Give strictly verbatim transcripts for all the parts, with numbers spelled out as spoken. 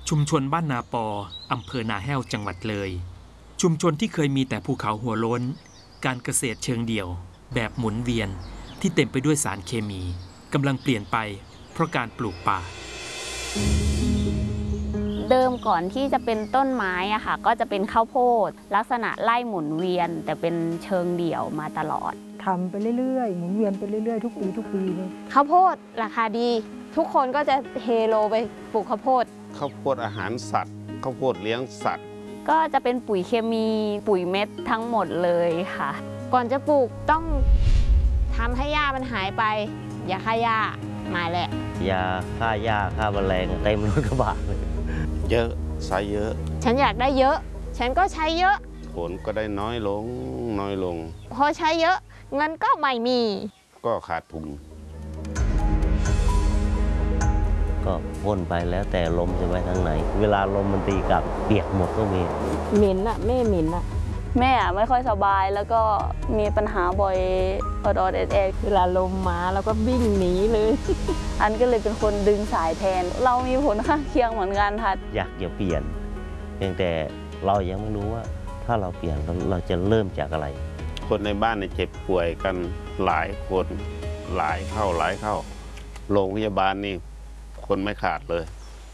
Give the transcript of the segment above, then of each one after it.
ชุมชนบ้านนาปออำเภอนาแห้วจังหวัดเลยชุมชนที่เคยมีแต่ภูเขาหัวโล้นการเกษตรเชิงเดี่ยวแบบหมุนเวียนที่เต็มไปด้วยสารเคมีกำลังเปลี่ยนไปเพราะการปลูกป่าเดิมก่อนที่จะเป็นต้นไม้อะค่ะก็จะเป็นข้าวโพดลักษณะไล่หมุนเวียนแต่เป็นเชิงเดี่ยวมาตลอดทำไปเรื่อยๆหมุนเวียนไปเรื่อยๆทุกปีทุกปีเลยข้าวโพดราคาดีทุกคนก็จะเฮโลไปปลูกข้าวโพดข้าวโพดอาหารสัตว์ข้าวโพดเลี้ยงสัตว์ก็จะเป็นปุ๋ยเคมีปุ๋ยเม็ดทั้งหมดเลยค่ะก่อนจะปลูกต้องทำให้หญ้ามันหายไปอย่าฆ่าหญ้ามาแหละยาฆ่าหญ้าฆ่าแมลงเต็มรถกระบะเลยเยอะใช้เยอะฉันอยากได้เยอะฉันก็ใช้เยอะผลก็ได้น้อยลงน้อยลงพอใช้เยอะเงินก็ไม่มีก็ขาดทุนก็พ่นไปแล้วแต่ลมจะไปทางไหนเวลาลมมันตีกลับเปียกหมดก็มีเหม็นอะแม่เหม็นอะแม่ไม่ค่อยสบายแล้วก็มีปัญหาบ่อยอดอดแอดแอดเวลาลมมาแล้วก็วิ่งหนีเลยอันก็เลยเป็นคนดึงสายแทนเรามีผลข้างเคียงเหมือนกันค่ะอยากจะเปลี่ยนเพียงแต่เรายังไม่รู้ว่าถ้าเราเปลี่ยนเราจะเริ่มจากอะไรคนในบ้านเนี่ยเจ็บป่วยกันหลายคนหลายเข้าหลายเข้าโรงพยาบาลนี่คนไม่ขาดเลย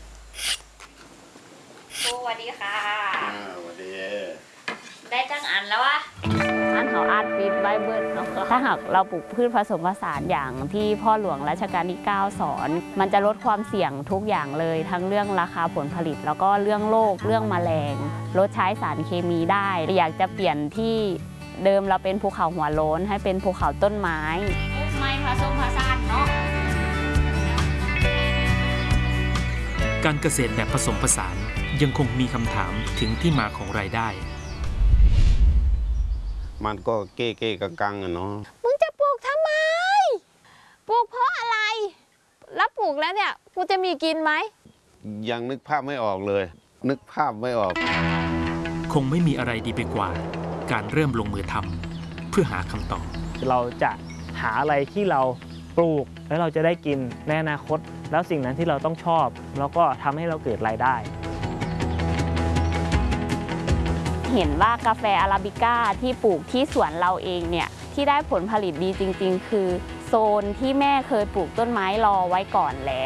สวัสดีค่ะสวัสดีได้จังอันแล้ววะอันเขาอาดปิดไว้เบิร์ดถ้าหากเราปลูกพืชผสมผสานอย่างที่พ่อหลวงรัชกาลที่เก้าสอนมันจะลดความเสี่ยงทุกอย่างเลยทั้งเรื่องราคาผลผลิตแล้วก็เรื่องโรคเรื่องแมลงลดใช้สารเคมีได้อยากจะเปลี่ยนที่เดิมเราเป็นภูเขาหัวโล้นให้เป็นภูเขาต้นไม้ไม่ผสมผสานเนาะการเกษตรแบบผสมผสานยังคงมีคำถามถึงที่มาของรายได้มันก็เก้เก้กังกังอะเนาะมึงจะปลูกทำไมปลูกเพราะอะไรแล้วปลูกแล้วเนี่ยกูจะมีกินไหมยังนึกภาพไม่ออกเลยนึกภาพไม่ออกคงไม่มีอะไรดีไปกว่าการเริ่มลงมือทำเพื่อหาคำตอบเราจะหาอะไรที่เราปลูกแล้วเราจะได้กินในอนาคตแล้วสิ่งนั้นที่เราต้องชอบแล้วก็ทำให้เราเกิดรายได้เห็นว่ากาแฟอาราบิก้าที่ปลูกที่สวนเราเองเนี่ยที่ได้ผลผลิตดีจริงๆคือโซนที่แม่เคยปลูกต้นไม้รอไว้ก่อนแล้ว